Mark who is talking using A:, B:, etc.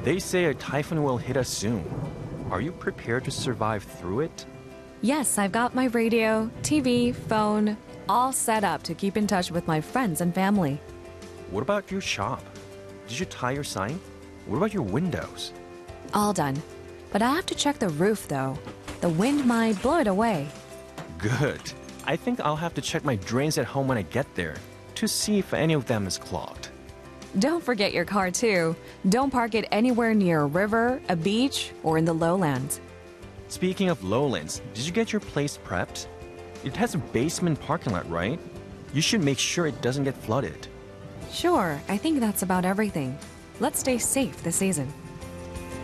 A: They say a typhoon will hit us soon. Are you prepared to survive through it?
B: Yes, I've got my radio, TV, phone, all set up to keep in touch with my friends and family.
A: What about your shop? Did you tie your sign? What about your windows?
B: All done. But I have to check the roof, though. The wind might blow it away.
A: Good. I think I'll have to check my drains at home when I get there to see if any of them is clogged.
B: Don't forget your car, too. Don't park it anywhere near a river, a beach, or in the lowlands.
A: Speaking of lowlands, did you get your place prepped? It has a basement parking lot, right? You should make sure it doesn't get flooded.
B: Sure, I think that's about everything. Let's stay safe this season.